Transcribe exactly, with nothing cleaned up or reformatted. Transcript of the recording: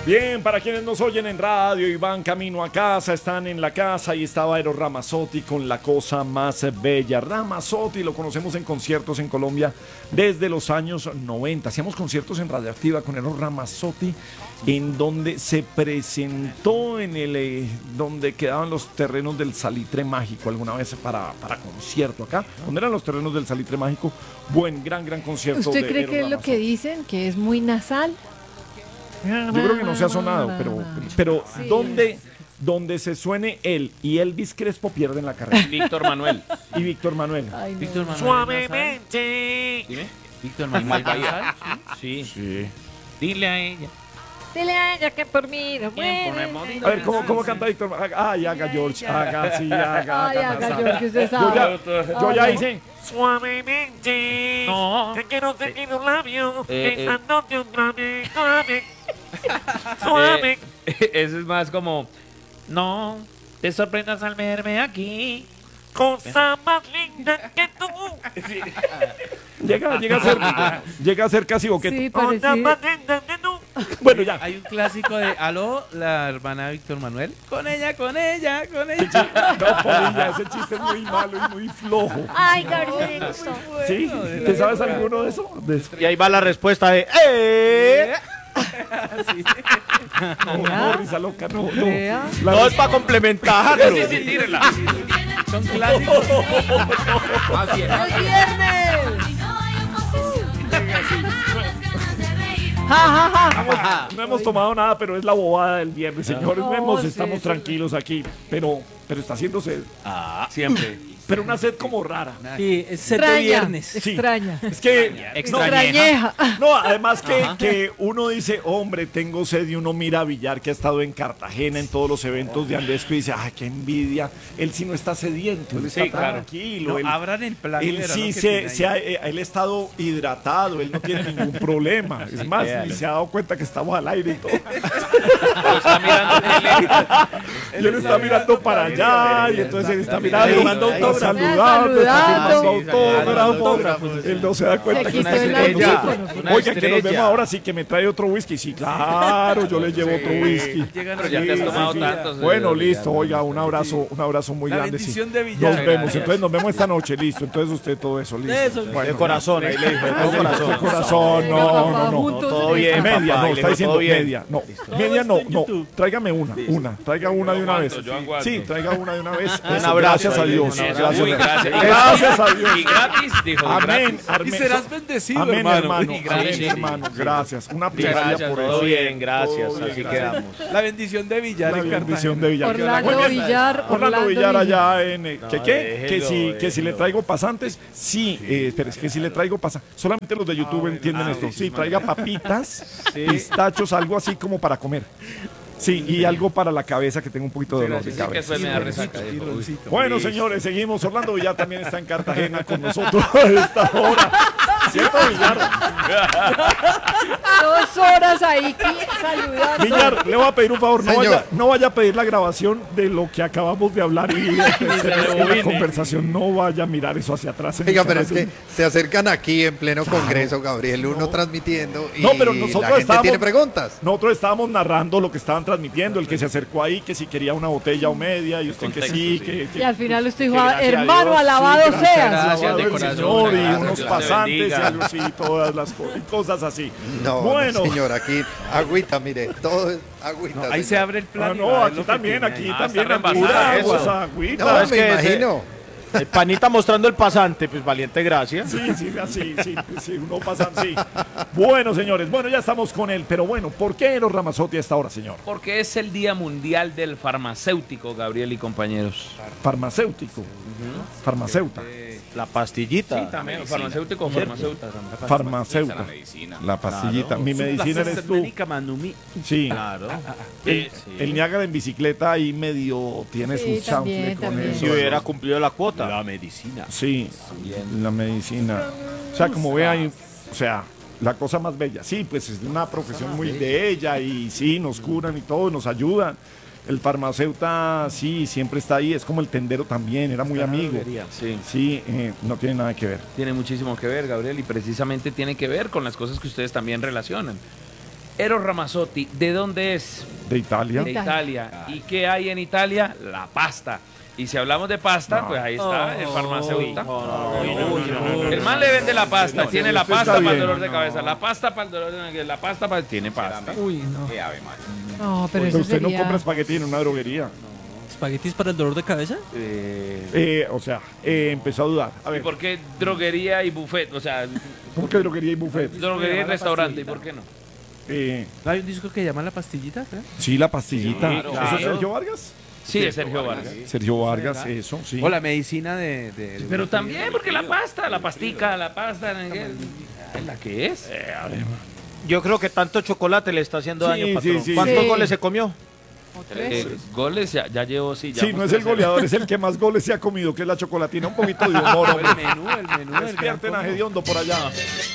Bien, para quienes nos oyen en radio y van camino a casa, están en la casa y estaba Eros Ramazzotti con la cosa más bella. Ramazzotti lo conocemos en conciertos en Colombia desde los años noventa. Hacíamos conciertos en Radioactiva con Eros Ramazzotti, en donde se presentó en el eh, donde quedaban los terrenos del Salitre Mágico alguna vez para, para concierto acá. ¿Dónde eran los terrenos del Salitre Mágico? Buen, gran, gran concierto. ¿Usted de cree Eros que es lo Ramazzotti. que dicen? ¿Que es muy nasal? Yo creo que no se ha sonado, pero, pero Sí. donde, donde se suene él y Elvis Crespo pierden la carrera. Víctor Manuel. Y Víctor Manuel. Ay, no. Víctor Manuel. Suavemente. Dime. Víctor Manuel Nasal. Sí. Sí. Dile a ella. Dile a ella que por mí no muere. A ver, ¿cómo, cómo canta Víctor Manuel? Ay, haga George, haga, sí, haga. Ay, haga, haga, haga. George, usted Yo sabe. ya, yo ya Ay, no. hice. Suavemente. No. Te quiero seguir un labio. Eh, eh. Besándote otra vez. Suave. Suave. Eh, eso es más como. No. Te sorprendas al verme aquí. Cosa más linda que tú. Sí. Llega, llega a ser, llega a ser casi boquete. Sí, Cosa parecido. más linda que tú. Bueno, ya. Hay un clásico de Aló, la hermana de Víctor Manuel. Con ella, con ella, con ella. No, Polilla, ese chiste es muy malo y muy flojo. Ay, Gabriel. ¿Sí? ¿Te sabes alguno de eso? De eso. Y ahí va la respuesta de. ¡Eh! No, no, risa loca, no, no. Vea. La No es para complementarlo. Sí, sí, tírela. Son clásicos. ¡Es viernes! Ja, ja, ja. No hemos tomado nada, pero es la bobada del viernes, señores. No, Vemos, sí, estamos sí. tranquilos aquí, pero, pero está haciendo sed. Ah, siempre. Pero una sed como rara. Sí, es set de Extraña, viernes. Sí. extraña. Es que Extrañeja. no, además que, que uno dice, hombre, tengo sed, y uno mira a Villar, que ha estado en Cartagena en todos los eventos de Andesco, y dice, ay, qué envidia. Él sí no está sediento, él está Sí, claro. tranquilo. No, él, abran el plan. él sí se, se ha, eh, él ha estado hidratado, él no tiene ningún problema. Es más, véalo. ni se ha dado cuenta que estamos al aire y todo. Pero está mirando tele. Y él está mirando para allá, y entonces él está mirando, firmando está autógrafos. saludando, está Saludando. firmando autógrafos. autógrafos. Él no se da cuenta Se que quitó está el haciendo estrella. nosotros. Una Oiga, que nos estrella. vemos ahora, sí, que me trae otro whisky. Sí, claro, yo le llevo otro whisky. Llegan Pero ya te has Sí, tomado sí, sí. tantos. Bueno, eh, listo, oiga, un abrazo, un abrazo muy La grande. sí. bendición de Villar. Nos vemos, Gracias. entonces nos vemos esta noche, listo. Entonces usted todo eso, listo. Eso. Bueno, De corazón, ahí le dijo, de de corazón. corazón, no, no, no. Juntos todo en bien, esta- Media, papá, no, y le está dijo, diciendo todo bien. media. No, media no, no. Tráigame una, una. Traiga una de una vez. aguanto, yo aguanto. Sí, traiga una de una vez. Un Eso, abrazo. Gracias a ahí le Dios. dijo, un Gracias, abrazo. Uy, gracias. Y Gracias a Dios. Y gratis, dijo. Amén. Gratis. Y Amén. serás bendecido, Amén, hermano. hermano. Y Amén, gracias. hermano. Gracias. Una Muchas plegaria gracias, por todo eso. bien, gracias. Todo bien, Así gracias. quedamos. La bendición de Villar La en bendición Cartagena. de Villar. Orlando Muy bien. Villar, Orlando Orlando Villar Villar. allá en... eh, ¿Que No, qué? déjelo, Que si, que si le déjelo. traigo pasantes. Sí, eh, pero es que si le traigo pasantes. Solamente los de YouTube entienden esto. Sí, traiga papitas, pistachos, algo así como para comer. Sí, y algo para la cabeza, que tengo un poquito de dolor de Sí, que cabeza. después me da resaca. dijo. Uy. Bueno, señores, seguimos. Orlando Villar también está en Cartagena con nosotros a esta hora. ¿Cierto, Villar? Dos horas ahí saludando. Villar, le voy a pedir un favor. No Señor. vaya, no vaya a pedir la grabación de lo que acabamos de hablar y de, de la conversación. No vaya a mirar eso hacia atrás. Oiga, pero es que se acercan aquí en pleno congreso, Gabriel, uno transmitiendo y No, pero nosotros la gente estábamos- tiene preguntas. Nosotros estábamos narrando lo que estaban transmitiendo, el que se acercó ahí, que si quería una botella o media, y usted que Contexto, sí, sí. que, que- Y al final usted dijo, Que gracias a hermano, Dios, alabado sí, gracias, seas. gracias. alabado de el corazón, Señor, y gracias, unos Dios te pasantes y bendiga. algo así, todas las co- y cosas así. No, bueno, no, señor, aquí agüita, mire, todo es agüita. No, ahí se señor. abre el plan. ah, y no, va a ver aquí lo que también, tiene aquí ahí. Ah, también, está pura reembasada agua, eso. agüita. No, es me que imagino. El panita mostrando el pasante, pues valiente gracia. Sí, sí, así, sí, sí, uno pasa así. Bueno, señores, bueno, ya estamos con él, pero bueno, ¿por qué Eros Ramazzotti a esta hora, señor? Porque es el Día Mundial del Farmacéutico, Gabriel y compañeros. Farmacéutico, farmacéuta, La pastillita. Sí, también, farmacéutico o farmacéutica. farmacéuta, La medicina. la pastillita. Mi medicina La eres tú. América Manumi. Sí, Claro. el, el Niágara en bicicleta ahí medio tiene Sí, su también, chanfle con también. eso. Si hubiera cumplido la cuota. La medicina. Sí, la medicina. O sea, como ve ahí, o sea, la cosa más bella. Sí, pues es una profesión muy bella y sí, nos curan y todo, nos ayudan. El farmacéuta, sí, siempre está ahí, es como el tendero también, era muy amigo. Sí. Sí, eh, no tiene nada que ver. Tiene muchísimo que ver, Gabriel, y precisamente tiene que ver con las cosas que ustedes también relacionan. Eros Ramazzotti, ¿de dónde es? De Italia. De Italia. ¿Y qué hay en Italia? La pasta. Y si hablamos de pasta, No. pues ahí está el farmacéutico. no, El man le vende la pasta, tiene la usted pasta está para el bien. dolor de cabeza, la pasta para el dolor de cabeza, la pasta para... Tiene pasta. Uy, no. No, pero Pero eso usted no sería... compra espagueti en una droguería. ¿Espaguetis para el dolor de cabeza? Eh, Eh, o sea, eh, empezó a dudar. A ¿Y ver, por qué droguería y buffet? O sea, ¿cómo que droguería y buffet? droguería y llama la restaurante, ¿y pastillita? por qué no? Eh, Ah, Hay un disco que se llama La Pastillita, ¿creo? sí, la pastillita. Sí, ¿Eso claro. es Sergio Vargas? Sí, es Sergio Vargas. Sergio Vargas, ¿verdad? eso, sí. O la medicina de... de- de- Pero también, porque la pasta, la pastica, la pasta, ¿la que es? Yo creo que tanto chocolate le está haciendo Sí, daño, sí, patrón. sí. ¿Cuántos Sí. goles se comió? ¿O tres? Eh, goles ya, ya llevo, sí. Ya Sí, vamos no es el tercero. goleador, es el que más goles se ha comido, que es la chocolatina. Un poquito de humor, hombre. El menú, el menú. el gran Despierten a combo. Gediondo por allá.